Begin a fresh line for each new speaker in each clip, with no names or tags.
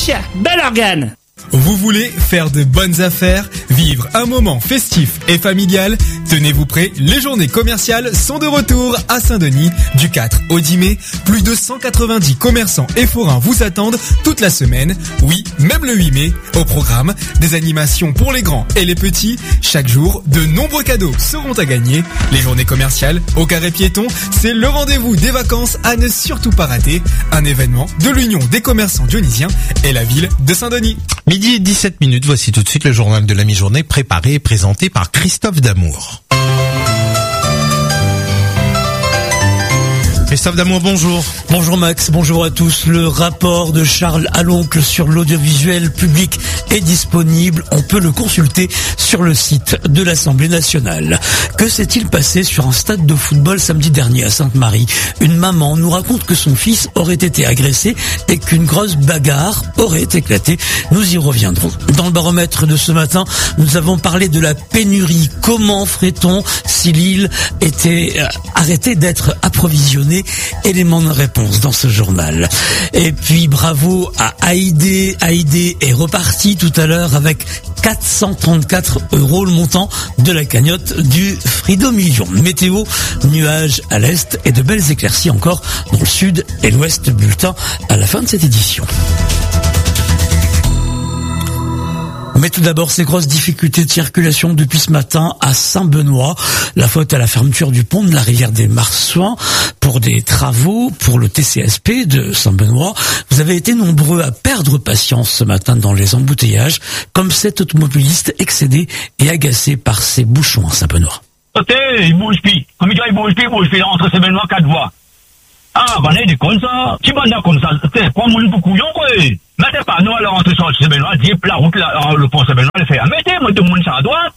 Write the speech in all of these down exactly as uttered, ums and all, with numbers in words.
Tiens, bel organe.
Vous voulez faire de bonnes affaires, vivre un moment festif et familial? Tenez-vous prêts, les journées commerciales sont de retour à Saint-Denis du quatre au dix mai. Plus de cent quatre-vingt-dix commerçants et forains vous attendent toute la semaine. Oui, même le huit mai. Au programme, des animations pour les grands et les petits. Chaque jour, de nombreux cadeaux seront à gagner. Les journées commerciales au Carré Piéton, c'est le rendez-vous des vacances à ne surtout pas rater. Un événement de l'Union des commerçants dionysiens et la ville de Saint-Denis.
Midi et dix-sept minutes, voici tout de suite le journal de la mi-journée préparé et présenté par Christophe Damour. Christophe Damour, bonjour.
Bonjour Max, bonjour à tous. Le rapport de Charles Aloncle sur l'audiovisuel public est disponible. On peut le consulter sur le site de l'Assemblée nationale. Que s'est-il passé sur un stade de football samedi dernier à Sainte-Marie? Une maman nous raconte que son fils aurait été agressé et qu'une grosse bagarre aurait éclaté. Nous y reviendrons. Dans le baromètre de ce matin, nous avons parlé de la pénurie. Comment ferait-on si l'île était arrêtée d'être approvisionnée? Élément de réponse dans ce journal. Et puis bravo à Haïdé. Haïdé est reparti tout à l'heure avec quatre cent trente-quatre euros le montant de la cagnotte du Frido Million. Météo, nuages à l'est et de belles éclaircies encore dans le sud et l'ouest. Bulletin à la fin de cette édition. Mais tout d'abord, ces grosses difficultés de circulation depuis ce matin à Saint-Benoît. La faute à la fermeture du pont de la rivière des Marsouins pour des travaux pour le T C S P de Saint-Benoît. Vous avez été nombreux à perdre patience ce matin dans les embouteillages, comme cet automobiliste excédé et agacé par ces bouchons à Saint-Benoît.
Ok, il bouge plus. Comme il bouge plus, il bouge plus. Entre Saint-Benoît, quatre voies. Ah, ben, il est comme ça. Qui bande comme ça? C'est quoi, mon pour couillon, quoi? Mettez pas, nous, alors, entre Saint-Benoît, dis, la route, là, le pont Saint-Benoît, elle fait, mettez, moi, tout le monde, ça à droite.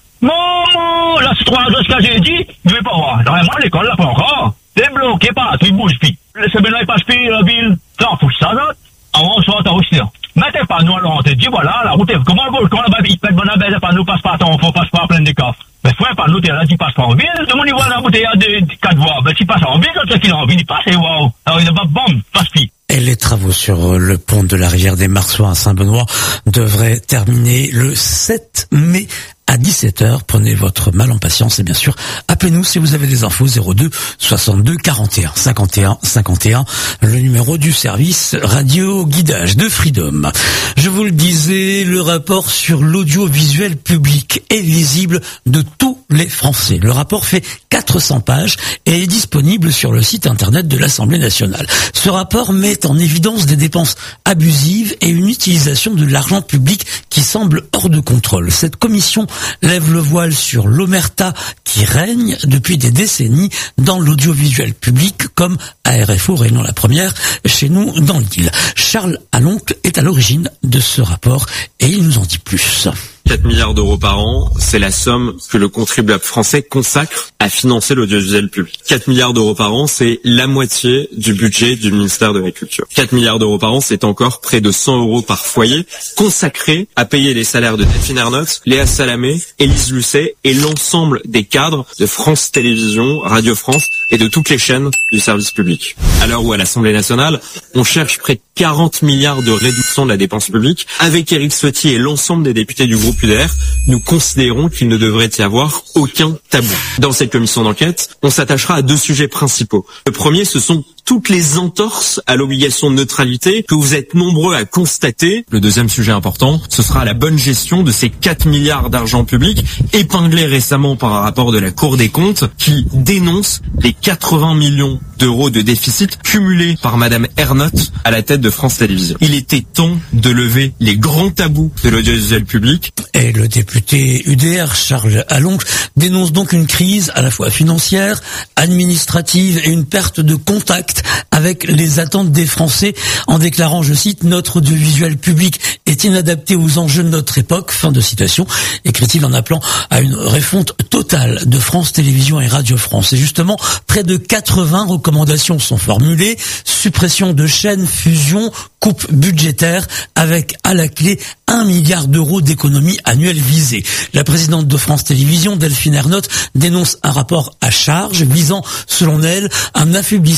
Non, là, c'est trois heures, ce que j'ai dit, je vais pas voir. Vraiment, l'école, là, pas encore. C'est bloqué, pas, tu bouges plus. Le Saint-Benoît, il passe plus, la ville. Ça, on fout ça, là. Avant, on soit, t'as aussi, là. Mettez pas, nous, alors, on te dit, voilà, la route, comment le volcan, là-bas, il pète, bon, abaisse, pas, nous, passe pas, attends, on passe pas, plein de coffres. Mais faut pas nous, t'es là, tu passes pas en ville. Tout le monde, il voit la bouteille de quatre voies. Ben, tu passes en ville, toi, qui a envie d'y passer, waouh. Alors, il n'a pas de bombe, passe plus.
Et les travaux sur le pont de la rivière des Marsouins à Saint-Benoît devraient terminer le sept mai à dix-sept heures. Prenez votre mal en patience et bien sûr, appelez-nous si vous avez des infos. Zéro deux soixante-deux quarante et un cinquante et un cinquante et un, le numéro du service radio guidage de Freedom. Je vous le disais, le rapport sur l'audiovisuel public est visible de tous les Français. Le rapport fait quatre cents pages et est disponible sur le site internet de l'Assemblée nationale. Ce rapport met en évidence des dépenses abusives et une utilisation de l'argent public qui semble hors de contrôle. Cette commission lève le voile sur l'omerta qui règne depuis des décennies dans l'audiovisuel public, comme A R F O, réunion la première, chez nous dans l'île. Charles Aloncle est à l'origine de ce rapport et il nous en dit plus.
quatre milliards d'euros par an, c'est la somme que le contribuable français consacre à financer l'audiovisuel public. quatre milliards d'euros par an, c'est la moitié du budget du ministère de la Culture. quatre milliards d'euros par an, c'est encore près de cent euros par foyer consacrés à payer les salaires de Delphine Ernotte, Léa Salamé, Élise Lucet et l'ensemble des cadres de France Télévisions, Radio France et de toutes les chaînes du service public. À l'heure où à l'Assemblée nationale, on cherche près de quarante milliards de réduction de la dépense publique, avec Éric Ciotti et l'ensemble des députés du groupe U D R, nous considérons qu'il ne devrait y avoir aucun tabou. Dans cette commission d'enquête, on s'attachera à deux sujets principaux. Le premier, ce sont toutes les entorses à l'obligation de neutralité que vous êtes nombreux à constater. Le deuxième sujet important, ce sera la bonne gestion de ces quatre milliards d'argent public épinglés récemment par un rapport de la Cour des comptes qui dénonce les quatre-vingts millions d'euros de déficit cumulés par Madame Ernotte à la tête de France Télévisions. Il était temps de lever les grands tabous de l'audiovisuel public.
Et le député U D R, Charles Aloncle, dénonce donc une crise à la fois financière, administrative et une perte de contact avec les attentes des Français en déclarant, je cite, « Notre audiovisuel public est inadapté aux enjeux de notre époque », fin de citation, écrit-il en appelant à une refonte totale de France Télévisions et Radio France. Et justement, près de quatre-vingts recommandations sont formulées, suppression de chaînes, fusion, coupe budgétaire, avec à la clé un milliard d'euros d'économies annuelles visées. La présidente de France Télévisions, Delphine Ernotte, dénonce un rapport à charge visant, selon elle, un affaiblissement historique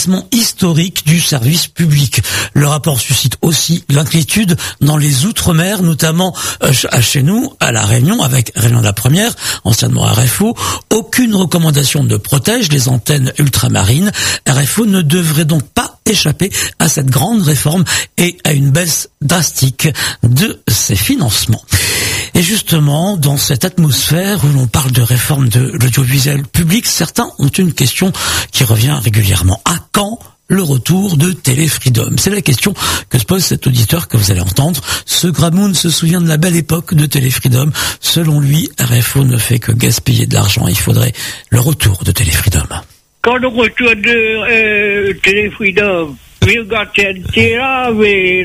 historique du service public. Le rapport suscite aussi l'inquiétude dans les Outre-mer, notamment euh, chez nous, à La Réunion, avec Réunion de la Première, anciennement R F O. Aucune recommandation ne protège les antennes ultramarines. R F O ne devrait donc pas échapper à cette grande réforme et à une baisse drastique de ses financements. Et justement, dans cette atmosphère où l'on parle de réforme de l'audiovisuel public, certains ont une question qui revient régulièrement. À quand le retour de Téléfreedom? C'est la question que se pose cet auditeur que vous allez entendre. Ce Gramoun se souvient de la belle époque de Téléfreedom. Selon lui, R F O ne fait que gaspiller de l'argent. Il faudrait le retour de Téléfreedom.
Quand le retour de euh, Téléfreedom, oui, regarde T N T là, mais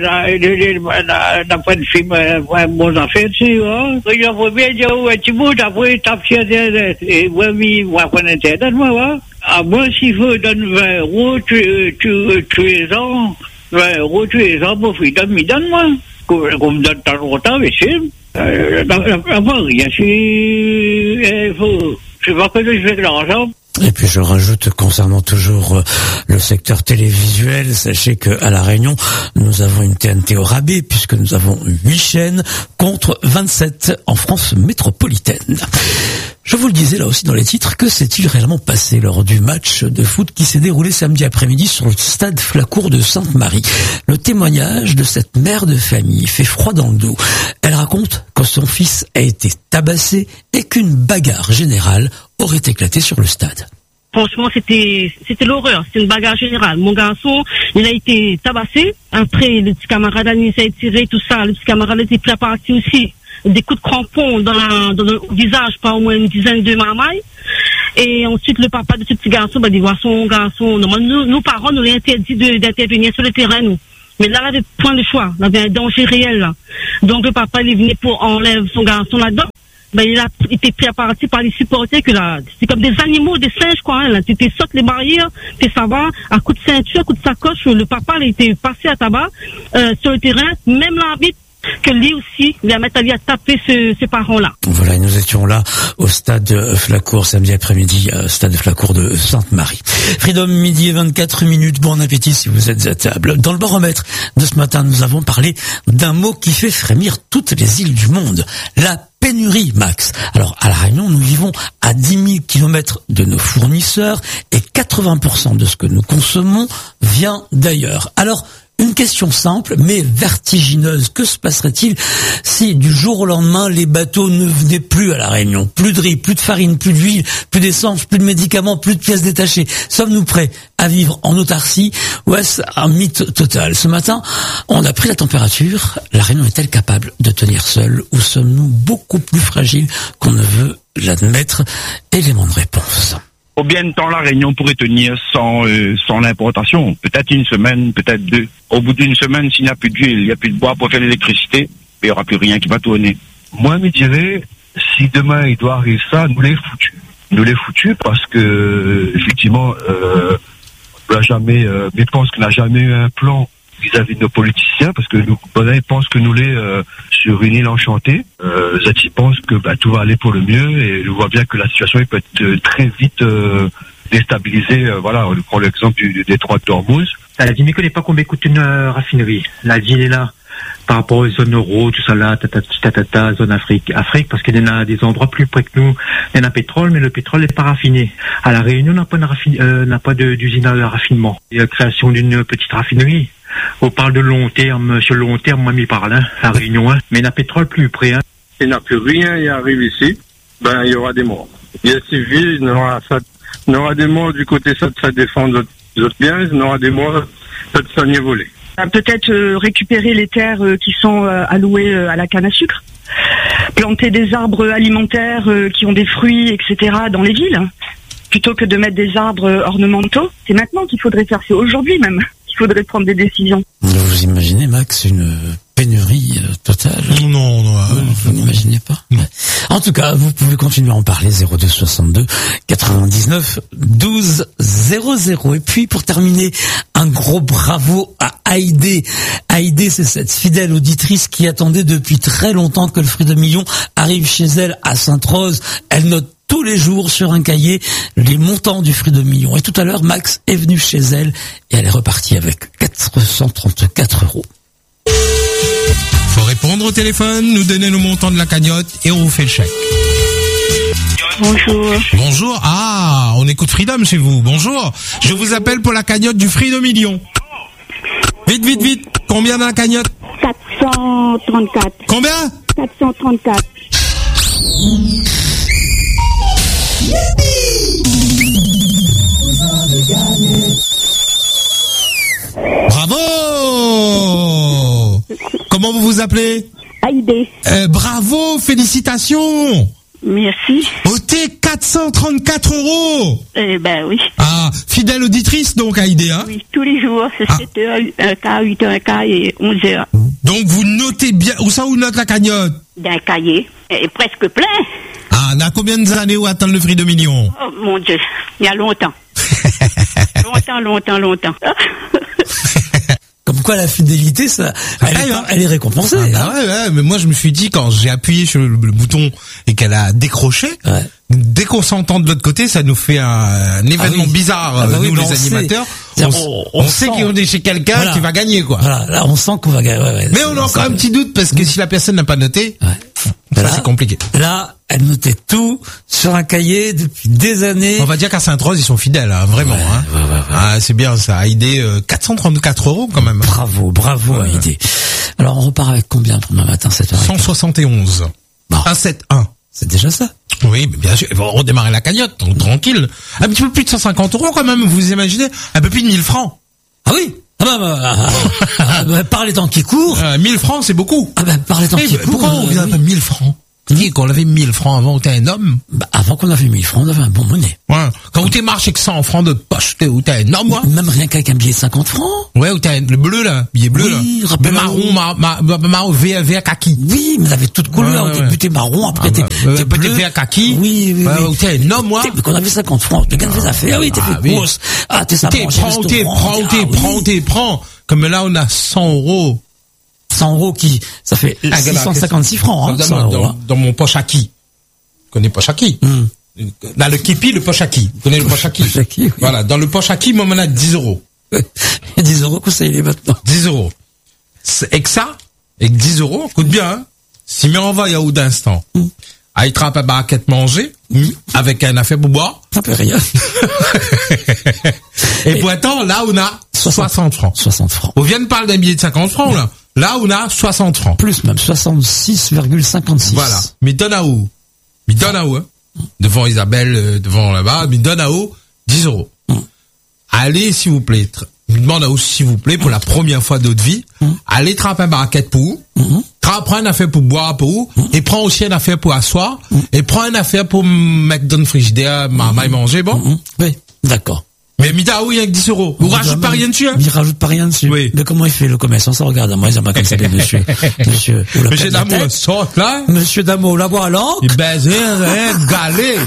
n'a pas de film, bon affaire dessus, hein. Il a bien dit, ouais, tu veux, après, t'as fait Internet. Et moi, oui, moi, prendre Internet, moi, hein. À moi, s'il faut donner vingt euros tous les ans, vingt euros tous les ans pour Freedom, il donne, moi. Qu'on me donne tant longtemps, mais c'est, euh, d'abord, rien, c'est, faut, je sais pas que je fais de l'argent.
Et puis je rajoute concernant toujours le secteur télévisuel, sachez que à La Réunion, nous avons une T N T au rabais puisque nous avons huit chaînes contre vingt-sept en France métropolitaine. Je vous le disais là aussi dans les titres, que s'est-il réellement passé lors du match de foot qui s'est déroulé samedi après-midi sur le stade Flacourt de Sainte-Marie? Le témoignage de cette mère de famille fait froid dans le dos. Elle raconte que son fils a été tabassé et qu'une bagarre générale aurait éclaté sur le stade.
Franchement, c'était c'était l'horreur, c'était une bagarre générale. Mon garçon, il a été tabassé. Après, le petit camarade a été tiré, tout ça. Le petit camarade a été pris à partie aussi. Des coups de crampon dans, la, dans le visage par au moins une dizaine de marmailles. Et ensuite, le papa de ce petit garçon, bah, dit, voir son garçon. Non, nous, nos parents nous l'ont interdit de, d'intervenir sur le terrain, nous. Mais là, il avait point de choix. Il avait un danger réel, là. Donc, le papa, il est venu pour enlever son garçon là-dedans. Ben, il a été pris à partie par les supporters que là, c'est comme des animaux, des singes, quoi, hein, là. Tu te sautes les barrières, tu ça va, à coup de ceinture, à coup de sacoche, le papa, il a été passé à tabac, euh, sur le terrain, même l'arbitre, que lui aussi, il a mis à taper ce, ces parents-là.
Voilà, nous étions là au stade Flacourt, samedi après-midi, euh, stade Flacourt de Sainte-Marie. Freedom, midi et vingt-quatre minutes, bon appétit si vous êtes à table. Dans le baromètre de ce matin, nous avons parlé d'un mot qui fait frémir toutes les îles du monde, la pénurie, Max. Alors, à La Réunion, nous vivons à dix mille kilomètres de nos fournisseurs et quatre-vingts pour cent de ce que nous consommons vient d'ailleurs. Alors, une question simple, mais vertigineuse. Que se passerait-il si du jour au lendemain, les bateaux ne venaient plus à La Réunion? Plus de riz, plus de farine, plus d'huile, plus d'essence, plus de médicaments, plus de pièces détachées. Sommes-nous prêts à vivre en autarcie ou est-ce un mythe total? Ce matin, on a pris la température. La Réunion est-elle capable de tenir seule ou sommes-nous beaucoup plus fragiles qu'on ne veut l'admettre? Élément de réponse.
Combien de temps La Réunion pourrait tenir sans euh, sans l'importation? Peut-être une semaine, peut-être deux. Au bout d'une semaine, s'il n'y a plus d'huile, il n'y a plus de bois pour faire l'électricité, il n'y aura plus rien qui va tourner.
Moi, je me dirais, si demain il doit arriver ça, nous les foutus. Nous les foutus parce que, effectivement, euh, on n'a jamais, euh, mais pense qu'on n'a jamais eu un plan vis-à-vis de nos politiciens, parce que nous, ils pensent que nous les euh, sur une île enchantée, euh, ils pensent que bah, tout va aller pour le mieux, et je vois bien que la situation peut être euh, très vite euh, déstabilisée. Euh, voilà, on prend l'exemple du, du détroit d'Ormuz.
La ville ne connaît pas combien coûte une euh, raffinerie. La ville est là par rapport aux zones euro, tout ça là, tatati tatata, zone Afrique, Afrique, parce qu'il y en a des endroits plus près que nous, il y en a pétrole, mais le pétrole n'est pas raffiné. À La Réunion, on n'a pas, euh, n'a pas de, d'usine à raffinement. Il y a la création d'une petite raffinerie. On parle de long terme, sur le long terme, moi, m'y parle, hein, La Réunion, hein. Mais il n'y a pétrole plus près, hein.
Il n'y a plus rien, il arrive ici, ben, il y aura des morts. Il y a civil, il y aura, ça, il y aura des morts du côté ça de ça défendre d'autres biens, il y aura des morts, ça de ça n'y voler.
Peut-être euh, récupérer les terres euh, qui sont euh, allouées euh, à la canne à sucre, planter des arbres alimentaires euh, qui ont des fruits, et cetera dans les villes, plutôt que de mettre des arbres ornementaux. C'est maintenant qu'il faudrait faire, c'est aujourd'hui même qu'il faudrait prendre des décisions.
Vous imaginez, Max, une pénurie euh, totale?
Non, non, euh,
vous n'imaginez pas?
Non.
En tout cas, vous pouvez continuer à en parler, zéro deux soixante-deux quatre-vingt-dix-neuf douze zéro zéro. Et puis, pour terminer, un gros bravo à Haïdé. Haïdé, c'est cette fidèle auditrice qui attendait depuis très longtemps que le fruit de million arrive chez elle à Sainte-Rose. Elle note tous les jours sur un cahier les montants du Frido Million. Et tout à l'heure, Max est venu chez elle et elle est repartie avec quatre cent trente-quatre euros.
Faut répondre au téléphone, nous donner le montant de la cagnotte et on vous fait le chèque.
Bonjour.
Bonjour. Ah, on écoute Freedom chez vous. Bonjour. Je vous appelle pour la cagnotte du Frido Million. Vite, vite, vite. Combien dans la cagnotte?
quatre cent trente-quatre.
Combien?
quatre cent trente-quatre.
Bravo. Comment vous vous appelez?
Aïdé.
Euh, bravo, félicitations.
Merci.
Ôtez quatre cent trente-quatre euros.
Eh ben oui.
Ah, fidèle auditrice donc Aïdé, hein?
Oui, tous les jours, c'est
ah.
sept heures, un quart, huit heures, un quart et onze heures.
Donc vous notez bien, où ça vous note la cagnotte?
D'un cahier, et presque plein.
Ah, on a combien d'années où atteindre le Frido Million?
Oh mon Dieu, il y a longtemps. longtemps, longtemps, longtemps.
Comme quoi la fidélité, ça, elle, est, elle est récompensée.
Ah, bah
hein.
ouais, ouais, mais moi je me suis dit quand j'ai appuyé sur le, le bouton et qu'elle a décroché, ouais. Dès qu'on s'entend de l'autre côté, ça nous fait un, un événement ah oui. bizarre, ah bah nous oui, les animateurs. Sait, on, on, on, on sait qu'on est chez quelqu'un voilà. qui va gagner, quoi.
Voilà, là on sent qu'on va gagner. Ouais, ouais,
mais on a encore un petit doute parce que si la personne n'a pas noté, ouais. ça là, c'est compliqué.
Là, elle notait tout sur un cahier depuis des années.
On va dire qu'à Sainte-Rose, ils sont fidèles, hein, vraiment.
Ouais,
hein.
ouais, ouais, ouais.
Ah, c'est bien ça. Aïdé, euh, quatre cent trente-quatre euros quand même.
Bravo, bravo ouais. Aïdé. Alors on repart avec combien pour demain matin, sept heures?
cent soixante et onze. Bon. un sept un.
C'est déjà ça.
Oui, mais bien sûr, ils vont redémarrer la cagnotte, donc tranquille. Un petit peu plus de cent cinquante euros quand même, vous imaginez? Un peu plus de mille francs.
Ah oui? Ah bah, bah, bah, bah par les temps qui courent.
Euh, mille francs, c'est beaucoup.
Ah bah, par les temps
et
qui
bah,
courent.
Pourquoi on vient pas mille francs? Dis qu'on avait mille francs avant, où t'es un homme.
Bah, avant qu'on avait mille francs, on avait un bon monnaie.
Ouais. Quand où t'es marché avec cent francs de poche, t'es où t'es un homme, moi.
Même rien qu'avec un billet de cinquante francs.
Ouais, où t'es le bleu, là. Billet bleu,
oui,
là. Le marron, marron, marron, vert, vert kaki.
Oui, mais t'avais toute couleur. Ouais, ouais. Au début, t'es marron, après, t'es,
ah, t'es bleu. T'es vert kaki.
Oui, oui,
ouais,
oui.
Où t'es un homme, moi.
Mais qu'on avait cinquante francs. T'es gagné des affaires. Ah oui, t'es fait
oui.
grosse. Ah, t'es ça.
T'es prends, t'es prends, t'es prends, t'es prends. Comme là, on a cent euros.
cent euros qui, ça fait ah, six cent cinquante-six francs, hein.
Dans, dans, dans mon poche à qui? Vous connaissez poche à qui? Mm. Dans le képi, le poche à qui? Vous connaissez le poche à qui? Oui. Voilà. Dans le poche à qui, moi, on a dix euros.
dix euros, que ça il est maintenant?
dix euros. Et que ça, et que dix euros, écoute bien, hein. Si me renvoie à ou d'instant, mm. à y trappe à barquette manger, mm. avec un affaire pour boire.
Ça peut rien.
Et, et pour autant, là, on a soixante francs.
soixante francs.
On vient de parler d'un billet de cinquante francs, là. Là, on a soixante francs.
Plus même, soixante-six virgule cinquante-six.
Voilà. Mais donne à où? Mais donne à où, hein? Devant Isabelle, euh, devant là-bas, mais donne à où? dix euros. Mm. Allez, s'il vous plaît, me demande à où, s'il vous plaît, pour mm. la première fois de votre vie, mm. allez trapper un barquette pour vous, mm. prends une affaire pour boire pour vous, mm. et prends aussi une affaire pour asseoir, mm. et prends une affaire pour mettre dans le frigidaire, mm. manger, manger, bon?
Mm. Oui, d'accord.
Mais Midaou, il y a que dix euros. Vous rajoutez pas rien dessus, hein?
Il rajoute pas rien dessus. Oui. Mais comment il fait le commerçant? Ça regarde, moi, ils ont pas comme ça, monsieur. Monsieur.
Monsieur Damour, sort là.
Monsieur Damour, la voix à l'encre.
Il baise, hein, galé.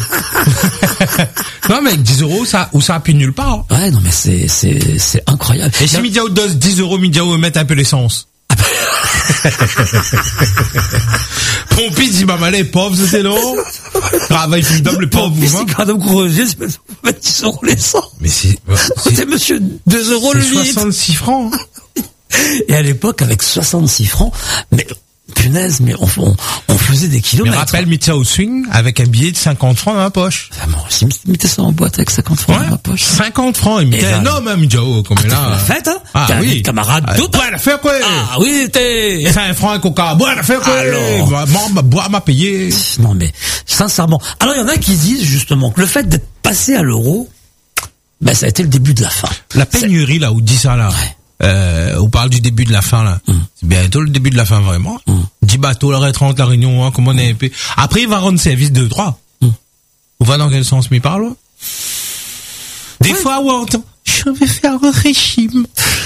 Non, mais avec dix euros, ça, ou ça appuie nulle part.
Ouais, non, mais c'est, c'est, c'est incroyable.
Et si Midiaou donne dix euros, Midiaou met un peu l'essence. Pompis dit, maman, les pauvres, c'est non? Travail freedom, le pauvre mouvement.
C'est quand même creusé, c'est mettre dix euros l'essence.
Mais c'est,
c'est monsieur deux euros le litre.
soixante-six francs.
Et à l'époque, avec soixante-six francs, mais, punaise, mais on, on, on faisait des kilomètres.
Mais rappelle, mettez ça au swing avec un billet de cinquante francs dans ma poche.
Vraiment, si mettez ça en boîte avec cinquante francs ouais, dans ma poche.
cinquante francs, et mettez un homme, hein, Midiao, comme
ah,
là.
La fête, hein?
Ah,
t'as
oui.
Camarade
ah,
d'autres.
Bois, la fait quoi?
Ah, oui, t'es.
cinq francs, un coca. Bois, la fait quoi? Alors. Bois, bois, m'a payé.
Non, mais, sincèrement. Alors, il y en a qui disent, justement, que le fait d'être passé à l'euro, ben, ça a été le début de la fin.
La pénurie, là, où dit ça, là. Ouais. Euh, on parle du début de la fin, là. Mm. C'est bientôt le début de la fin, vraiment. Mm. dix bateaux, la trente, la Réunion, hein, comment on est épais. Après, il va rendre service de droit. Mm. On va dans quel sens, m'y parle, Des ouais. fois, on entend, je vais faire un régime.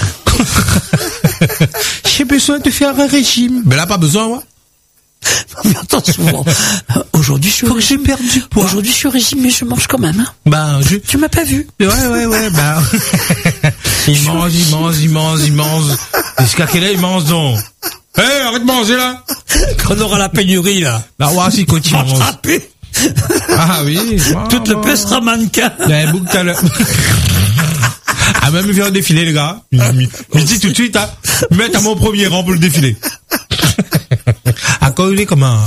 J'ai besoin de faire un régime. Mais là, pas besoin, moi.
Non, mais attends, souvent. Aujourd'hui, je suis au régime.
J'ai perdu poids.
Aujourd'hui, je suis au régime, mais je mange quand même, hein.
Ben, je...
Tu m'as pas vu.
Ouais, ouais, ouais, ben. il mange, il mange, il mange, il mange. Jusqu'à quelle heure il mange, donc? Hé, hey, arrête de manger, là.
Quand on aura la pénurie, là.
Bah, ouais, si, quand il mange. Ah oui. Wow,
Toute le peu sera mannequin.
Il y a un bout tout à l'heure. Ah, même, il vient au défilé, les gars. Je dis tout de suite, hein. Mettre à mon premier rang pour le défilé. À quoi il est comment?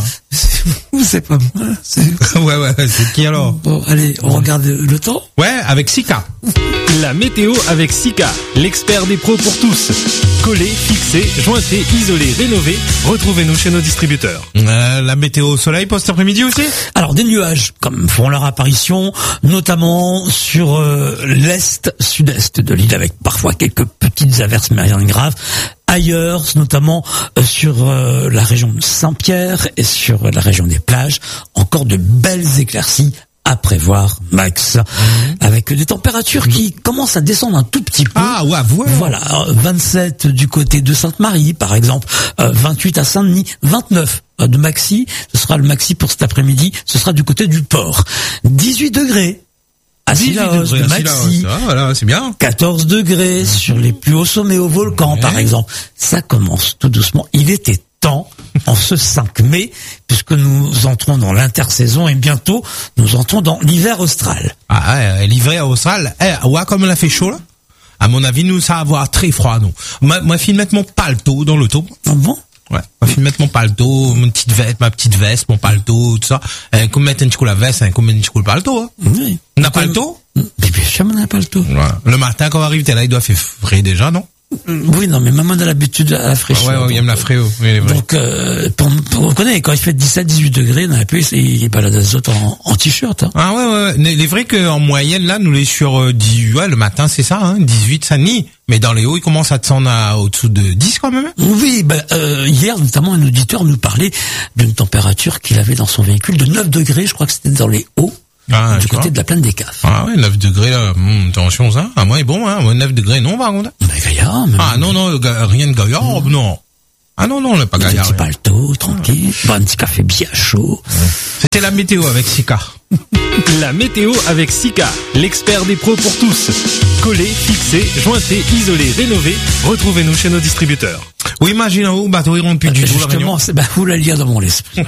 C'est pas moi. C'est...
Ouais, ouais, c'est qui alors?
Bon, allez, on regarde le temps.
Ouais, avec Sika.
La météo avec Sika, l'expert des pros pour tous. Coller, fixer, jointer, isoler, rénover. Retrouvez-nous chez nos distributeurs.
Euh, la météo au soleil pour cet après-midi aussi?
Alors des nuages, comme font leur apparition, notamment sur euh, l'est, sud-est de l'île, avec parfois quelques petites averses, mais rien de grave. Ailleurs, notamment euh, sur euh, la région de Saint-Pierre et sur euh, la région des plages, encore de belles éclaircies à prévoir, Max, mmh. avec des températures qui commencent à descendre un tout petit peu.
Ah ouais, voilà.
Voilà, vingt-sept du côté de Sainte-Marie, par exemple, euh, vingt-huit à Saint-Denis, vingt-neuf de maxi, ce sera le maxi pour cet après-midi, ce sera du côté du port. dix-huit degrés. À Sillaos, de maxi,
ah, voilà, c'est bien.
quatorze degrés sur les plus hauts sommets au volcan, ouais. Par exemple. Ça commence tout doucement. Il était temps, en ce cinq mai, puisque nous entrons dans l'intersaison et bientôt, nous entrons dans l'hiver austral.
Ah, ouais, l'hiver austral, eh, ouais, comme il a fait chaud, là. À mon avis, nous, ça va avoir très froid, nous. Moi, moi, je vais mettre mon paletot dans l'auto.
Ah bon?
Ouais. Moi, je vais mettre mon paletot, mon petite veste, ma petite veste, mon paletot, tout ça. Euh, comme mettre un petit coup la veste, hein, comme mettre un petit coup le paletot, hein.
Oui.
On n'a pas le taux?
Mais bien sûr, on n'a pas le taux.
Ouais. Le matin, quand on arrive, t'es là, il doit faire frais déjà, non?
Oui, non, mais maman a l'habitude à la fraîcheur.
Ouais, ouais, il aime la fraîcheur. Oui,
donc, euh, pour, pour, on connaît, quand il fait dix-sept, dix-huit degrés, dans la pluie, il est balade les autres en, en t-shirt, hein.
Ah ouais, ouais, ouais. Il est vrai qu'en moyenne, là, nous les sur euh, dix, ouais, le matin, c'est ça, hein, dix-huit, ça nie. Mais dans les hauts, il commence à descendre à au-dessous de dix quand même.
Oui, ben, euh, hier, notamment, un auditeur nous parlait d'une température qu'il avait dans son véhicule de neuf degrés, je crois que c'était dans les hauts.
Ah,
du côté vois. De la plaine des Caves.
Ah ouais, neuf degrés là, hum, attention ça. Ah moi bon, hein, neuf degrés non par contre.
Mais gaillard, mais
ah non non, rien de gaillard, mmh. non. Ah non non, on n'est pas gaillard.
Un petit paletot, tranquille, ah. Un petit café bien chaud.
C'était la météo avec Sika.
La météo avec Sika, l'expert des pros pour tous. Coller, fixer, jointer, isoler, rénover. Retrouvez-nous chez nos distributeurs.
Oui, imagine où, bateau, ils rentrent plus du tout.
Justement, c'est, bah, vous la lire dans mon esprit.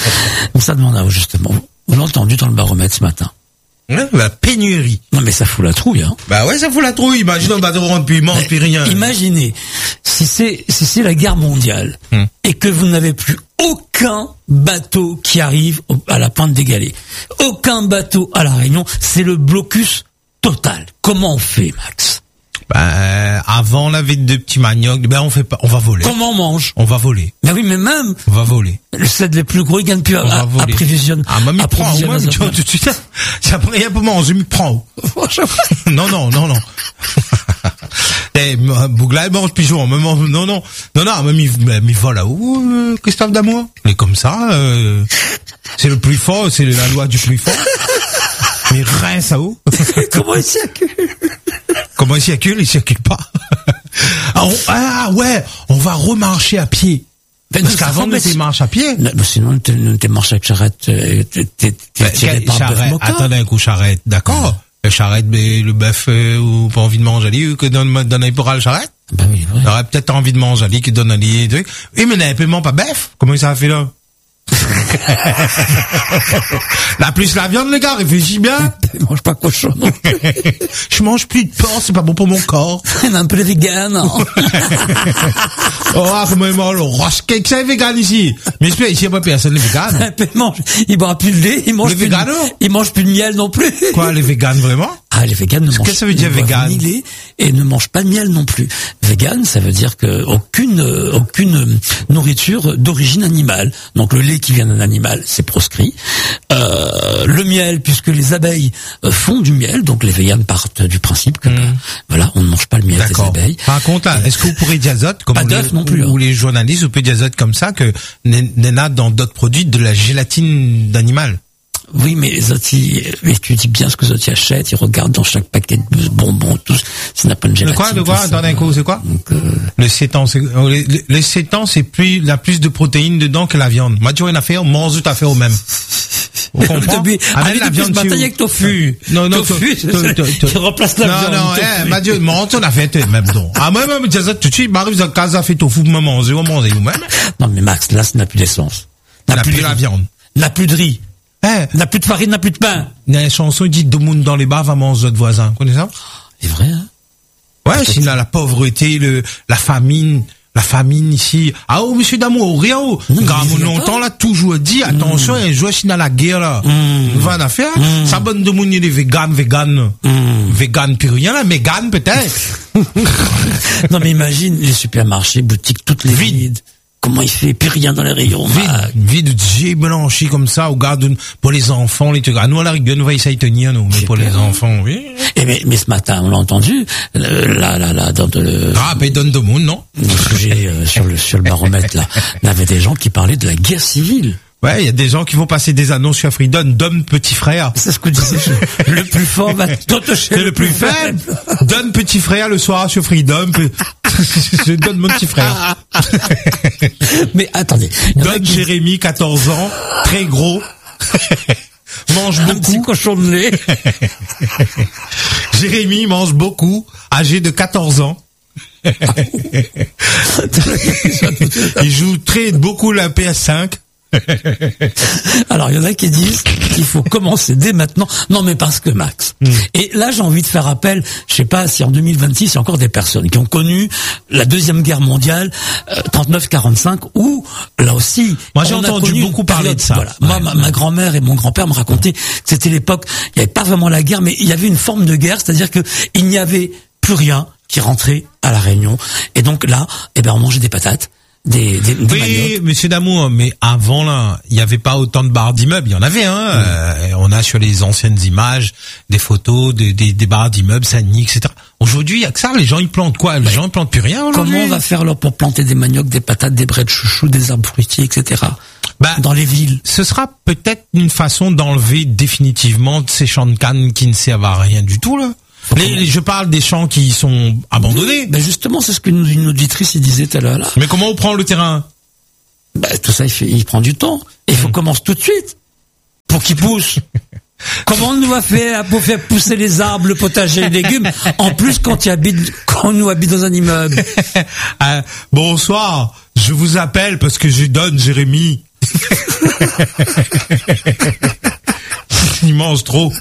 Ça demande à vous, justement. On l'a entendu dans le baromètre ce matin.
Ouais, la pénurie.
Non, mais ça fout la trouille, hein.
Bah ouais, ça fout la trouille. Imagine un bateau rentre plus, il mange plus rien.
Imaginez, si c'est, si c'est la guerre mondiale, hum. et que vous n'avez plus aucun bateau qui arrive à la pointe des galets. Aucun bateau à la Réunion. C'est le blocus total. Comment on fait, Max?
Ben, avant, on avait deux petits maniocs. Ben, on fait pas, on va voler.
Comment on mange?
On va voler.
Mais oui, mais même.
On va voler.
Le set les plus gros, il gagne plus à, à, à prévisionner.
Ah, mais prends, moi, tu vois, tout de suite, ça prend rien pour manger, mais prends. Non, non, non, non. Eh, Bougla, il mange pigeon, non, non, non, non, non, mais il va là-haut, euh, Christophe Damour. Il est comme ça, euh, c'est le plus fort, c'est la loi du plus fort. Mais rien, ça où?
Comment il circule?
Comment il circule? Il circule pas. Ah, on, ah ouais, on va remarcher à pied. Ben parce qu'avant, on était marche à pied.
Non, mais sinon, on était marche avec charrette, t'es tiré par
charrette. Attendez un coup, charrette, d'accord. Le charrette, mais le bœuf, euh, ou pas envie de manger ali, ou que donne, donne un pour le charrette.
Ben oui, ouais.
Il aurait peut-être envie de manger ali, qui donne ali, et truc. Oui, mais n'a pas pas bœuf. Comment ça a fait là? La plus la viande, les gars, réfléchis bien.
Je mange pas cochon non plus.
Je mange plus de porc, c'est pas bon pour mon corps.
On a un peu de vegan, hein.
Oh, comment il mange le roast cake, c'est vegan ici. Mais ici, il n'y a pas personne, les véganes.
Il mange, il boit plus de lait, il mange
les
plus de, il mange plus de miel non plus.
Quoi, les véganes, vraiment?
Ah, les véganes ne mangent,
qu'est-ce que ça veut dire, vegan?
Ni lait et ne mangent pas de miel non plus. Vegan, ça veut dire que aucune, aucune nourriture d'origine animale. Donc le lait qui vient d'un animal, c'est proscrit. Euh, le miel, puisque les abeilles font du miel, donc les véganes partent du principe que, mmh. bah, voilà, on ne mange pas le miel
D'accord.
des abeilles.
Par contre, là, est-ce que vous pourrez diazote, comme
pas d'œuf non plus,
ou, hein. ou les journalistes, vous pouvez diazote comme ça, que Nena, dans d'autres produits, de la gélatine d'animal?
Oui, mais les autres, ils étudient bien ce que les autres y achètent, ils regardent dans chaque paquet de bonbons, tout, ça n'a pas de gélatine.
De quoi, de quoi, dans un coup, c'est quoi? Donc, euh... Le sétan, c'est, les, les sétans, c'est plus, la plus de protéines dedans que la viande. Moi, tu vois une affaire, mange tout à fait au même. On comprend?
Avec la viande, bataille avec tofu.
Non, non,
tofu, tu remplaces la viande.
Non, non, eh, ma Dieu, mange ton affaire, même donc. Ah, moi, même, tout de suite, m'arrive dans casa, a fait tofu, me manger, on mange, vous-même.
Non, mais Max, là, ça n'a plus d'essence.
N'a plus la viande.
N'a plus de riz.
Eh,
n'a plus de farine, n'a plus de pain.
Il y a une chanson qui dit deux monde dans les bars va manger votre voisin. Vous connaissez ça?
C'est vrai, hein?
Ouais, sinon la pauvreté, le, la famine, la famine ici. Ah oh, monsieur d'amour, rien oh. Car longtemps là, toujours dit, attention, il joue sinon la guerre là. Mm. Va en faire. Mm. Ça bonne de monde des vegan, vegan. Mm. Vegan, puis rien là, vegan peut-être.
Non mais imagine les supermarchés, boutiques, toutes les vides. Comment il fait? Plus rien dans les rayons.
Vide, vide de J blanchi comme ça, au garde pour les enfants, les trucs. Ah, nous, à la rigueur, nous va essayer de tenir, nous, mais pour les enfants, oui.
Et mais, mais ce matin, on l'a entendu, là, là, là, dans le...
Ah, ben, donne de monde, non?
J'ai, euh, sur le, sur le baromètre, là, il y avait des gens qui parlaient de la guerre civile.
Ouais, il y a des gens qui vont passer des annonces sur Freedom, donne petit frère.
C'est ce que je disais. Le plus fort va toucher
le, le plus faible. Donne petit frère le soir sur Freedom. Je donne mon petit frère.
Mais attendez.
Donne qui... Jérémy, quatorze ans, très gros. Mange beaucoup.
Un petit cochon de lait.
Jérémy mange beaucoup, âgé de quatorze ans. Il joue très beaucoup la P S cinq.
Alors il y en a qui disent qu'il faut commencer dès maintenant. Non mais parce que Max. Mm. Et là j'ai envie de faire appel, je sais pas si en deux mille vingt-six il y a encore des personnes qui ont connu la deuxième guerre mondiale euh, trente-neuf quarante-cinq où là aussi.
Moi j'ai entendu beaucoup parler de ça.
Voilà.
Ouais,
Moi ma, ma grand-mère et mon grand-père me racontaient que c'était l'époque, il n'y avait pas vraiment la guerre, mais il y avait une forme de guerre, c'est-à-dire que il n'y avait plus rien qui rentrait à la Réunion. Et donc là, eh ben on mangeait des patates. Des, des, des
oui,
maniocs.
Monsieur Damour, mais avant là, il n'y avait pas autant de barres d'immeubles. Il y en avait, hein. Mmh. Euh, on a sur les anciennes images des photos des, des, des barres d'immeubles, Saint-Denis, et cetera. Aujourd'hui, il y a que ça. Les gens ils plantent quoi? Les mais gens ils plantent plus rien aujourd'hui.
Comment on va faire là pour planter des maniocs, des patates, des braies de chouchou, des arbres fruitiers, et cetera. Bah, dans les villes.
Ce sera peut-être une façon d'enlever définitivement ces champs de canne qui ne servent à rien du tout là. Les, les, je parle des champs qui sont abandonnés.
Oui, ben justement, c'est ce qu'une une auditrice disait tout à l'heure. Là.
Mais comment on prend le terrain?
Ben, tout ça, il, fait, il prend du temps. Et il faut mmh. commencer tout de suite pour qu'il pousse. Comment on nous a fait pour faire pousser les arbres, le potager, les légumes? En plus, quand il habite, quand on nous habite dans un immeuble.
euh, bonsoir, je vous appelle parce que je donne Jérémy. Il mange trop.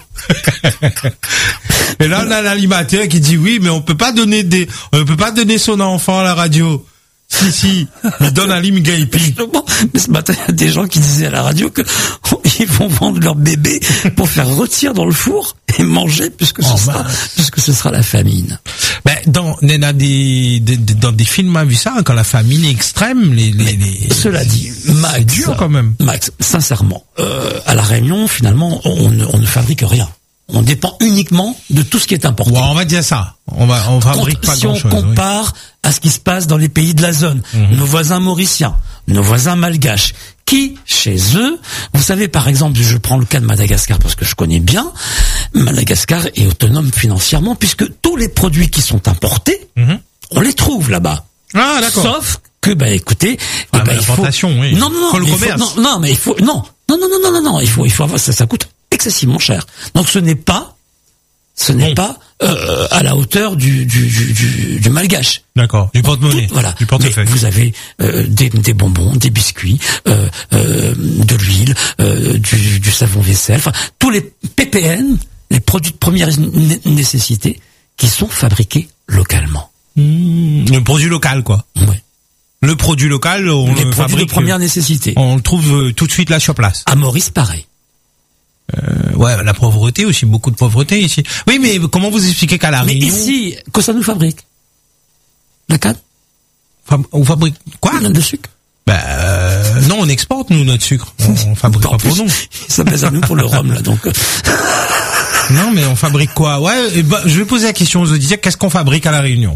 Et là, on a l'animateur qui dit oui, mais on peut pas donner des, on peut pas donner son enfant à la radio. Si, si, il donne un lime gaipi.
Mais ce matin, il y a des gens qui disaient à la radio que ils vont vendre leur bébé pour faire rôtir dans le four et manger puisque ce, oh, sera, bah. puisque ce sera la famine.
Ben, dans, on a des, des, dans des films, on a vu ça, quand la famine est extrême, les, les, les...
Cela dit, Max,
dur quand même.
Max, sincèrement, euh, à la Réunion, finalement, on, on ne fabrique rien. On dépend uniquement de tout ce qui est important.
Ouais, on va dire ça. On va, on fabrique pas
si
grand chose.
Si on compare oui. à ce qui se passe dans les pays de la zone, mmh. nos voisins mauriciens, nos voisins malgaches, qui, chez eux, vous savez, par exemple, je prends le cas de Madagascar parce que je connais bien, Madagascar est autonome financièrement puisque tous les produits qui sont importés, mmh. on les trouve là-bas.
Ah, d'accord.
Sauf que, bah, écoutez,
ah,
eh ben, il faut...
oui.
Non, non, non,
le
mais
commerce.
Faut... non, non, mais il faut, non, non, non, non, non, non, non, il faut, il faut avoir, ça, ça coûte excessivement cher. Donc ce n'est pas, ce n'est bon. pas euh, à la hauteur du du du, du, du malgache.
D'accord. Du porte-monnaie.
Tout, voilà.
Du portefeuille.
Mais vous avez euh, des, des bonbons, des biscuits, euh, euh, de l'huile, euh, du, du savon vaisselle, enfin tous les P P N, les produits de première né- nécessité, qui sont fabriqués localement.
Mmh, le produit local, quoi.
Ouais.
Le produit local, on
les
le
produits
fabrique,
de première nécessité.
On le trouve euh, tout de suite là sur place.
À Maurice, pareil.
Euh, ouais, la pauvreté aussi, beaucoup de pauvreté ici. Oui, mais comment vous expliquez qu'à la Réunion...
Mais ici, que ça nous fabrique la canne.
Fab- on fabrique quoi?
Le sucre.
Ben euh, non, on exporte nous notre sucre. On, on fabrique pas pour nous.
Ça pèse à nous pour le rhum là, donc.
Non, mais on fabrique quoi? Ouais, et ben, je vais poser la question aux auditeurs. Qu'est-ce qu'on fabrique à la Réunion?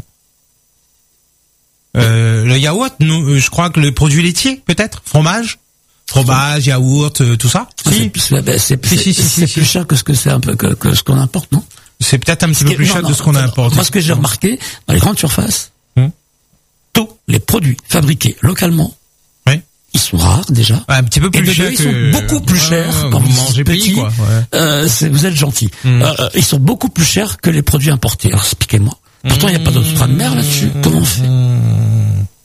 Euh, le yaourt, nous, je crois que le produit laitier, peut-être, fromage. Fromage, yaourt, euh, tout ça.
Si. C'est, c'est, c'est, si, si, si, c'est si, plus si. cher que ce que c'est un peu que, que ce qu'on importe, non?
C'est peut-être un petit peu plus cher de ce qu'on importe.
Moi, ce que j'ai remarqué dans les grandes surfaces, hum. tous les produits fabriqués localement,
oui.
ils sont rares déjà.
Ouais, un petit peu plus cher.
Ils
que...
sont beaucoup plus chers
ah,
quand vous,
vous mangez
petit.
Pays, quoi. Ouais.
Euh, c'est, vous êtes gentil.
Hum.
Euh, ils sont beaucoup plus chers que les produits importés. Alors expliquez-moi. Pourtant, il n'y a pas d'octroi de mer là-dessus. Comment on fait?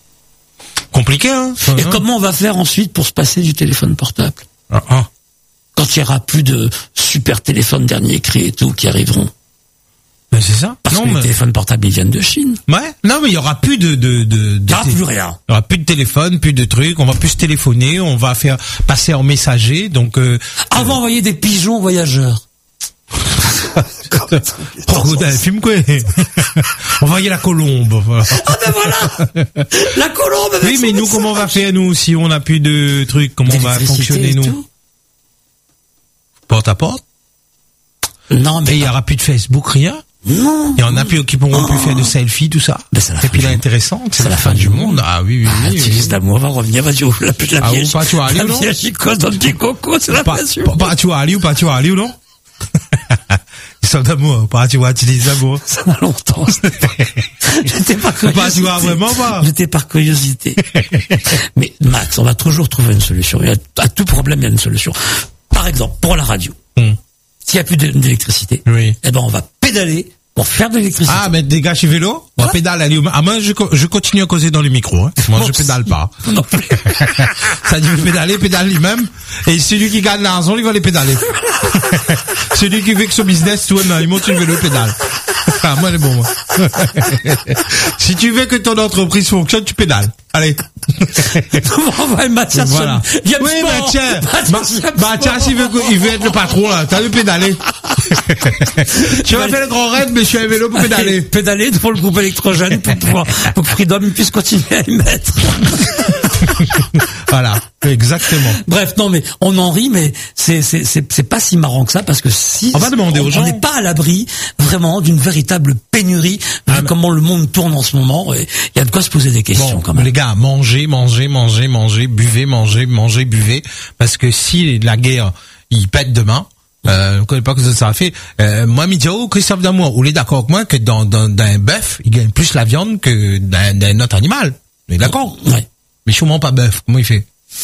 Compliqué, hein.
Et comment on va faire ensuite pour se passer du téléphone portable?
Ah, ah.
quand il y aura plus de super téléphones dernier cri et tout qui arriveront.
Mais c'est ça.
Parce
non,
que
mais...
les téléphones portables ils viennent de Chine.
Ouais. Non, mais il y aura plus de de de. de
il y aura plus rien.
Il y aura plus de téléphone, plus de trucs. On va plus se téléphoner. On va faire passer en messager. Donc. Euh,
Avant, envoyer des pigeons voyageurs.
Oh, un film quoi. On va y la colombe. Voilà.
Ah ben voilà. La colombe.
Oui, mais nous, comment on va faire nous si on n'a plus de trucs? Comment on va fonctionner nous?
Tout.
Porte à porte.
Non, mais
il y aura plus de Facebook, rien.
Non.
Il y en a plus qui pourront plus faire de selfies, tout ça.
Ben, c'est la
Et puis là, intéressant, c'est la, la fin, fin du monde. monde. Ah oui, oui,
ah,
oui.
L'utilise oui. d'amour va revenir, vas-y, ouvre la plus la
ah,
vieille.
Ah, ou pas, tu vas aller, non?
La chicose dans le petit coco, c'est la passion.
Pas, tu vas aller ou pas, tu vas aller ou non? Histoire d'amour, pas, tu vois, tu dis d'amour.
Ça m'a longtemps. J'étais par curiosité.
Pas, tu vois, vraiment pas.
J'étais par curiosité. Mais, Max, on va toujours trouver une solution. Il y a, à tout problème, il y a une solution. Par exemple, pour la radio. Hmm. S'il n'y a plus d'électricité,
oui.
eh ben, on va pédaler pour faire de l'électricité.
Ah, mais des gars chez vélo, on va pédaler. Aller au... Ah, moi, je, je continue à causer dans le micro, hein. Moi, je pédale pas.
Non plus.
Ça dit pédaler, pédale lui-même. Et celui qui gagne l'argent, il va les pédaler. Celui qui veut que son business tourne, il monte sur le vélo, pédale. Ah, moi, c'est bon, moi. Si tu veux que ton entreprise fonctionne, tu pédales. Allez.
On va Mathias.
Voilà. Oui, Mathias. Mathias, il veut, il veut être le patron, là. T'as vu pédaler. Tu vas faire le grand raid, mais je suis à vélo pour pédaler.
Pédaler devant le groupe électrogène pour pouvoir, pour que Freedom puisse continuer à y mettre.
Voilà. Exactement.
Bref, non, mais on en rit, mais c'est, c'est, c'est, c'est pas si marrant que ça, parce que si.
On va demander aux gens.
On n'est pas à l'abri, vraiment, d'une véritable pénurie, ah, vu mais... comment le monde tourne en ce moment, il y a de quoi se poser des questions,
bon,
quand même.
Les gars, mangez, mangez, mangez, mangez, buvez, mangez, mangez, buvez, parce que si la guerre, il pète demain, euh, on ne connaît pas que ça, ça a fait. Euh, moi, Midio, Christophe Damour, vous êtes d'accord avec moi que dans, dans, dans un bœuf, il gagne plus la viande que dans, dans un autre animal. Vous êtes d'accord?
Ouais.
Mais sûrement pas bœuf. Comment il fait?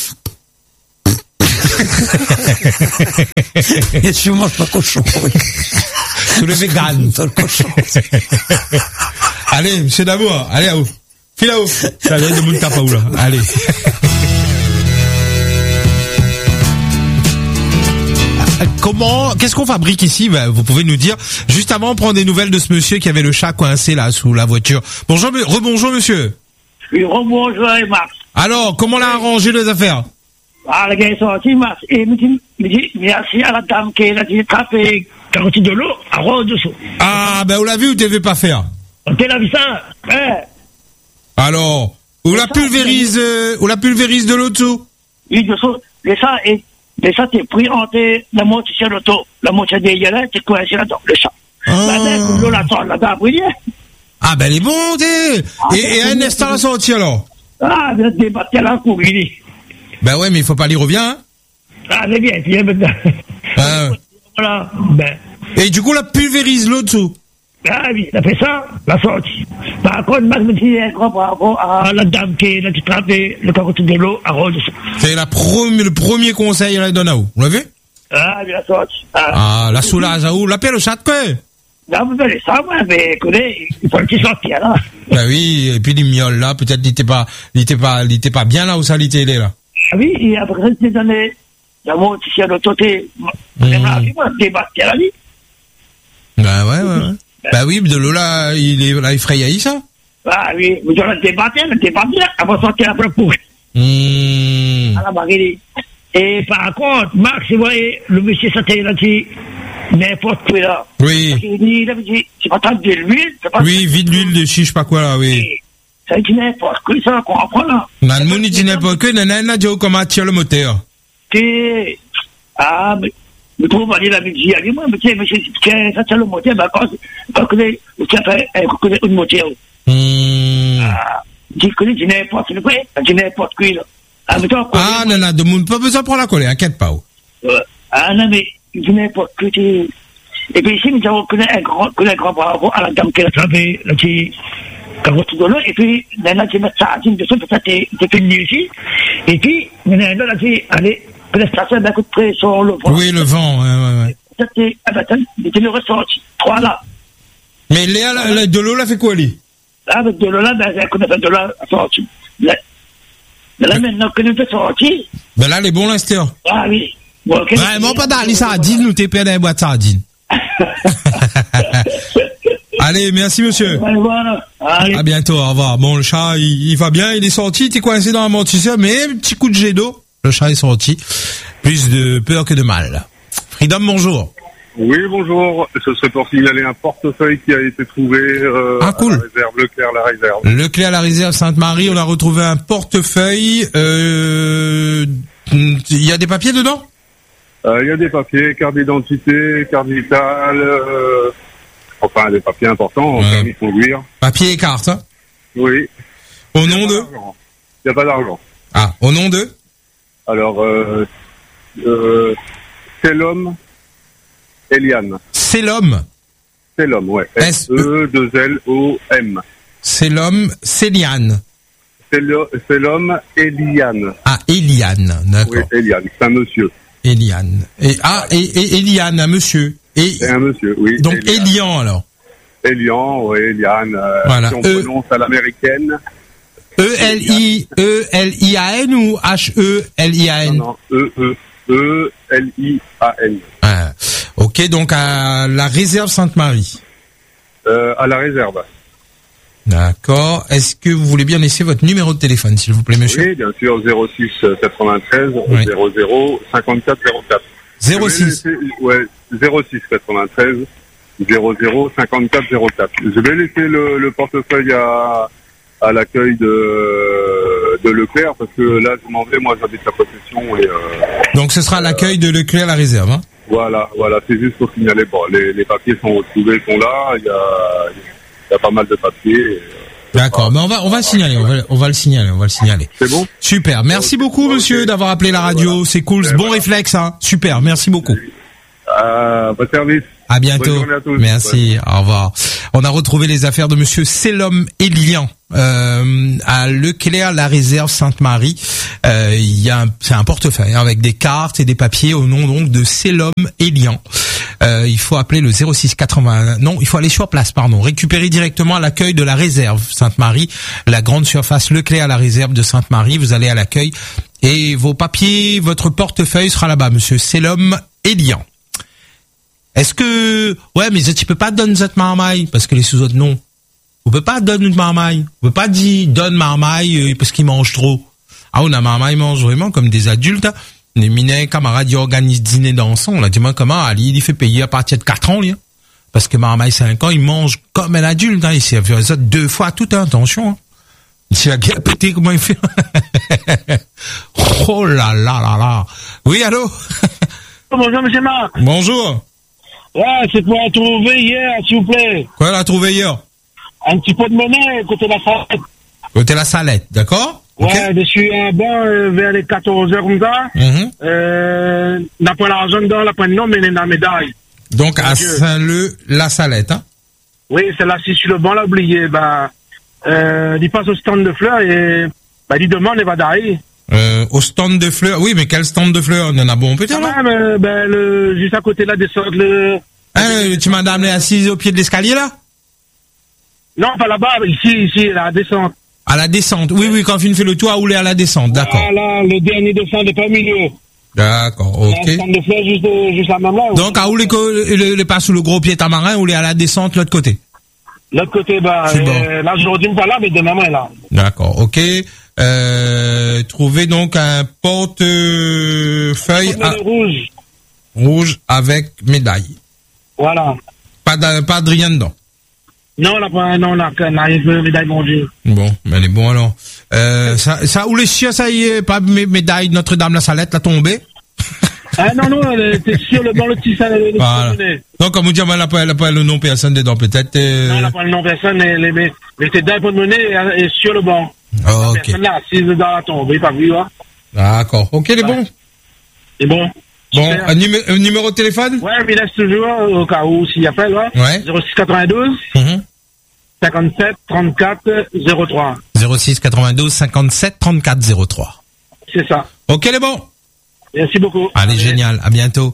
Et tu manges pas cochon.
Tous les véganes.
Dans le cochon.
Allez, monsieur Damour, allez à vous. File à vous. Allez, de mon tapaou là. Allez. Comment, qu'est-ce qu'on fabrique ici? Ben, vous pouvez nous dire. Juste avant, on prend des nouvelles de ce monsieur qui avait le chat coincé là sous la voiture. Bonjour, rebonjour monsieur.
Oui, rebonjour Max.
Alors, comment l'a arrangé les affaires?
Ah, le gars est sorti, Max. Et me dit, me dit, merci à la dame qui a dit trapé quarante de l'eau à rose dessous.
Ah, ben, on l'a vu ou t'avais pas faire?
On t'a vu ça? Ouais.
Alors, on la pulvérise, euh, on la pulvérise de l'eau dessous?
Oui, dessous. Et ça, et, et ça, t'es pris entre la moitié sur l'auto, la moitié des yeux, t'es coincé là-dedans, le chat.
Ah.
La mère, l'eau la sort là-dedans, brûlée. Ah,
ben, elle est bonne, t'es. Ah, et, et un instant la sortie, alors?
Ah, bien, t'es battu à la cour, il dit.
Ben ouais, mais il faut pas l'y revient, hein?
Ah, c'est bien, viens maintenant.
Ah.
Voilà, ben.
Et du coup, la pulvérise l'eau dessous?
Ah oui, après ça, la sortie. Par contre, Max me dit un grand bravo à la dame qui a trappé le carotte de l'eau à rose.
C'est la première, le premier conseil à la donne à où? Vous l'avez?
Ah, oui, la sortie.
Ah, ah la soulage à où? La paix, le chat, quoi?
Non, vous allez ça, moi, mais, écoutez, il faut le petit sortir, là.
Ben oui, et puis les mioles, là, peut-être, il était pas, il était pas, il était pas bien là où ça l'était, il est là.
Ah oui, et après ça, c'est donné, la moitié sur l'auto, t'es, même là, moi, débattu à la vie.
Ben ouais, ouais, ouais. Bah oui, de l'eau là, il est là, il frayaille ça.
Ah oui, vous allez débattre, débattre, avant de sortir après pour.
Mmh.
À la barrière. Et par contre, Max, vous voyez, le monsieur s'était là dit n'importe quoi là.
Oui.
Il dit, il a dit, c'est pas tant de l'huile, c'est pas.
Oui, vide l'huile de chiche, pas quoi là, oui.
Ça dit n'importe quoi, ça, qu'on apprend là.
Non, le monde dit n'importe quoi, non, non, non, comment attire le moteur.
Et, ah, mais. Je trouve aller la musique, allez, moi, mais tiens, monsieur, ça, c'est le moteur, bah, quand, quand, quand, quand, quand, quand, une moteur.
Hum.
Ah, tu connais, tu n'importe quoi, tu n'importe quoi, là. Ah, mais toi,
ah, non, non, de monde, pas besoin de prendre la colère, inquiète pas.
Ah, non, mais, tu n'importe quoi, tu, et puis ici, nous avons connu un grand, connu un grand bravo à la dame qui a attrapé, là, qui, carotte de l'eau, et puis, là, tu mets ça à dix dessous, peut-être, t'es fini ici, et puis, là, là, tu, allez, la station d'un coup de pression, le vent.
Oui, le vent, ouais, ouais, ouais.
C'était, ah ben, c'était le ressenti. Trois là.
Mais Léa, la, la, de l'eau, là, fait quoi, lui?
Ah, avec de l'eau, là, ben, j'ai connu de l'eau, sorti. Là, là, maintenant, que nous fait sorti.
Ben là, les bons l'instant.
Ah, oui. Bon, okay.
Vraiment pas dans les sardines, nous t'es perdu dans les boîtes de sardines. Allez, merci monsieur.
Ouais, voilà. Allez.
À bientôt, au revoir. Bon, le chat, il, il va bien, il est sorti, t'es coincé dans l'amortisseur, mais un petit coup de jet d'eau. Le chat est sorti. Plus de peur que de mal. Freedom, bonjour.
Oui, bonjour. Ce serait pour signaler un portefeuille qui a été trouvé euh,
ah, cool.
à la réserve, Leclerc la réserve.
Leclerc la réserve Sainte-Marie, on a retrouvé un portefeuille. Euh, il y a des papiers dedans ?
Euh, il y a des papiers, carte d'identité, carte vitale, euh, enfin des papiers importants,
ouais.
permis de conduire.
Papier et carte, hein ?
Oui.
Au nom de ?
Il n'y a pas d'argent.
Ah, au nom de ?
Alors, euh, euh, c'est l'homme. Eliane.
C'est l'homme.
C'est l'homme, ouais. S E deux L O M.
C'est l'homme, c'est Liane.
C'est l'homme Eliane.
Ah, Eliane, d'accord.
Oui, Eliane, c'est un monsieur.
Eliane. Et ah, et, et Eliane, un monsieur. Et,
et un monsieur, oui.
Donc Elian alors.
Elian, oui, Eliane. Euh,
voilà.
Si on
e...
prononce à l'américaine.
E L I E L I A N ou H E L I A N?
Non, non, E E E L I A N.
Ah. Ok, donc à la réserve Sainte-Marie.
Euh, à la réserve.
D'accord. Est-ce que vous voulez bien laisser votre numéro de téléphone, s'il vous plaît, monsieur?
Oui, bien sûr, zéro six quatre-vingt-treize
oui.
zéro zéro cinquante-quatre zéro quatre.
zéro six
Laisser, ouais, zéro six quatre-vingt-treize zéro zéro cinquante-quatre zéro quatre. Je vais laisser le, le portefeuille à, à l'accueil de, de Leclerc, parce que là, je m'en vais, moi, j'habite la possession et, euh,
donc ce sera à l'accueil de Leclerc la réserve, hein?
Voilà, voilà, c'est juste pour signaler. Bon, les, les papiers sont retrouvés, sont là. Il y a, il y a pas mal de papiers. Et,
d'accord, mais on va, on va le signaler, on va, on va le signaler, on va le signaler.
C'est bon?
Super. Merci beaucoup, monsieur, okay. d'avoir appelé la radio. Voilà. C'est cool, c'est bon voilà. réflexe, hein. Super. Merci beaucoup.
Euh, bon service.
À bientôt.
À tous.
Merci. Ouais. Au revoir. On a retrouvé les affaires de monsieur Selom Elian, euh, à Leclerc, la réserve Sainte-Marie. Euh, il y a un, c'est un portefeuille hein, avec des cartes et des papiers au nom donc de Selom Elian. Euh, il faut appeler le zéro six quatre-vingts. Non, il faut aller sur place, pardon. Récupérer directement à l'accueil de la réserve Sainte-Marie, la grande surface Leclerc, la réserve de Sainte-Marie. Vous allez à l'accueil et vos papiers, votre portefeuille sera là-bas, monsieur Selom Elian. Est-ce que... Ouais, mais tu peux pas donner cette marmaille, parce que les sous-autres, non. On peut pas donner une marmaille. On peut pas dire, donne marmaille, parce qu'ils mangent trop. Ah, on a marmaille mange vraiment comme des adultes. Les minets, camarades, ils organisent dîner dansant. On a dit, moi, comment, Ali, il fait payer à partir de quatre ans, là. Parce que marmaille, cinq ans, il mange comme un adulte, hein. Il s'est fait ça deux fois tout, hein. Attention, hein. Il s'est pété, comment il fait? Oh là là là là. Oui, allô?
Bonjour, monsieur Marc.
Bonjour.
Ouais, c'est pour la trouver hier, s'il vous plaît.
Quoi, la trouver hier?
Un petit pot de monnaie, côté la salette.
Côté la salette, d'accord?
Ouais,
okay.
dessus un banc, euh, vers les quatorze heures comme ça.
Mm-hmm.
Euh, n'a pas l'argent dedans, n'a pas de nom, mais il a la médaille.
Donc, à Saint-Leu, la salette, hein?
Oui, c'est là, si sur le banc, l'a oublié, bah, euh, il passe au stand de fleurs et, bah, il demande, il va d'ailleurs.
Euh, au stand de fleurs. Oui, mais quel stand de fleurs? On en a bon peut-être,
là? Ben, ben, le, juste à côté, là, descendre le...
Hein, tu madame est assise au pied de l'escalier, là?
Non, pas là-bas, ici, ici, à la descente.
À la descente. Oui, oui, quand tu fais le toit, où est à la descente, d'accord.
Voilà, le dernier descente de pas milieu.
D'accord, ok.
Le stand de fleurs, juste, juste à même là.
Donc, à où les, le, le pas sous le gros pied tamarin, où est à la descente, l'autre côté?
L'autre côté, bah,
euh, bon.
Là, aujourd'hui, pas là, mais demain, là.
D'accord, ok. Euh, trouver donc un portefeuille à...
rouge.
Rouge avec médaille.
Voilà.
Pas de, pas de rien dedans.
Non, là, pas, non, là, n'a rien de médaille, mon Dieu.
Bon, mais elle est bon, alors. Euh, ça, ça, où les chiens, ça y est, pas médaille Notre-Dame la Salette, la tombée.
Ah, non, non, t'es sûr, le, dans le petit salé, le
voilà. Petit donc, comme vous dites, elle n'a pas, elle a pas le nom personne dedans, peut-être, euh...
Non, elle n'a pas le nom personne, mais, mais, mais t'es dans le porte-monnaie et sur le banc.
Oh, ok.
Personne là, assise dans la tombée, pas vu, hein.
D'accord. Ok, il est bon.
C'est bon.
Bon, un, numé un numéro de téléphone?
Ouais, mais laisse toujours, au cas où, s'il appelle, ouais.
Ouais.
zéro six quatre-vingt-douze,
mm-hmm.
cinquante-sept, trente-quatre, zéro trois.
zéro six quatre-vingt-douze, cinquante-sept, trente-quatre, zéro trois.
C'est ça.
Ok, il est bon.
Merci beaucoup.
Allez, Allez. Génial. À bientôt.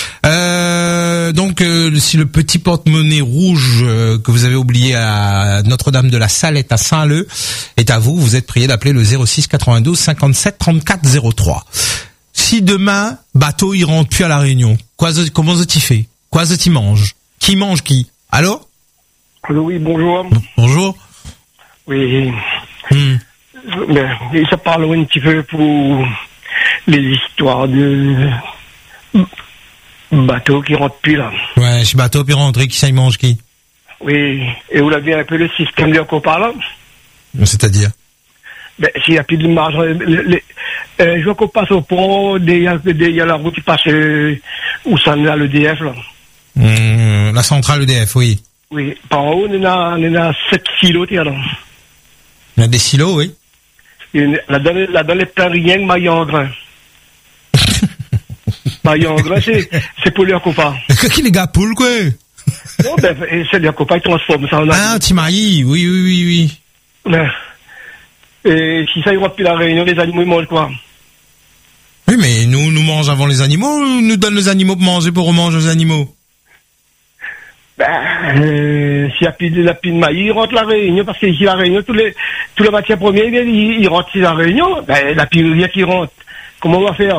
Euh, donc, euh, si le petit porte-monnaie rouge euh, que vous avez oublié à Notre-Dame de la Salette à Saint-Leu est à vous, vous êtes prié d'appeler le zéro six quatre-vingt-douze, cinquante-sept, trente-quatre, zéro trois. si demain, bateau, il rentre plus à la Réunion, quoi, ça- comment ça t'y fait? Quoi ça t'y mange? Qui mange qui? Allô?
Allô, oui, bonjour.
Bonjour.
Oui.
Hmm.
Ben, et ça parle un petit peu pour les histoires de bateaux qui rentrent plus là.
Ouais, chez bateau, puis rentrer, qui ça, il mange qui?
Oui. Et vous l'avez un peu le système de copain là?
C'est-à-dire?
Ben, s'il n'y a plus de marge, les, les, euh, je vois qu'on passe au pont, il y a il y a la route qui passe euh, où ça est à l'E D F là.
Hmm, la centrale E D F, oui.
Oui. Par en haut, on a, on a sept silos, tiens là.
Il y a des silos, oui.
Et là-dedans, là-dedans, les plein rien que maillot en grain. Maillot en grain, c'est, c'est pour les copains.
Qui les gars poules, quoi?
Non, ben, c'est les copains qui transforment ça en
Ah, Timaï, oui, oui, oui, oui.
Mais, et si ça y rentre plus la Réunion, les animaux ils mangent quoi?
Oui, mais nous, nous mangeons avant les animaux, ou nous donne les animaux pour manger pour remanger les animaux?
Ben, euh, s'il y a plus de, la plus de maïs, il rentre la Réunion, parce que ici la Réunion, tous les, tous les matières premières, ils, ils rentrent ici la Réunion, ben, la plus rien qui rentre. Comment on va faire?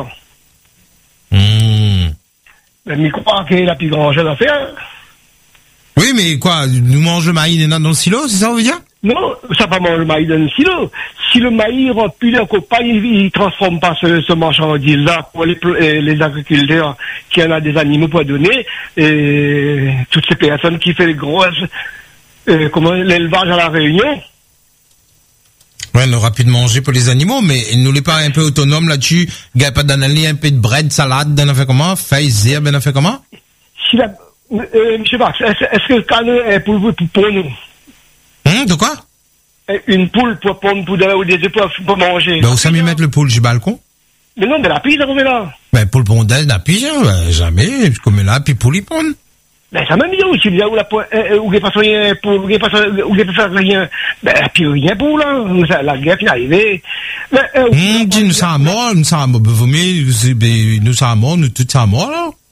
Hmm.
Ben, mais crois que la plus grande chose à faire.
Oui, mais quoi, nous mangeons le maïs dans le silo, c'est ça, on veut dire?
Non, ça va manger le maïs dans le silo. Si le maïs rentre plus les copains, ils ne transforment pas ce, ce marchandise-là pour les, les agriculteurs qui en a des animaux pour donner, et toutes ces personnes qui font les grosses, euh, comment, l'élevage à la Réunion.
Ouais, on aura plus de manger pour les animaux, mais nous les pas un peu autonomes là-dessus, gars, pas d'analyse, un peu de bread, salade, ben on fait comment? Feuilles, zir, ben on fait comment?
Si la, euh, monsieur Bax, est-ce, est-ce que le canot est pour vous, pour, pour nous?
Hum, de quoi?
Une poule pour pour pour, pour, des œufs pour, pour manger.
Ben, où ça m'y mettre le poule, j'ai balcon?
Mais non, mais la pisse, ça remet là.
Ben, poule pondelle, la pige, ben, jamais, je commets là, puis poule, il pond.
Ben, ça m'a mis aussi, là, où la, euh, où il pas rien pour, où il pas, où il pas rien, ben, puis rien pour, là. La guerre, est arrivée.
Ben, euh, hum, nous sommes morts, nous sommes morts, vous mieux, nous sommes morts, nous tous sommes morts, là.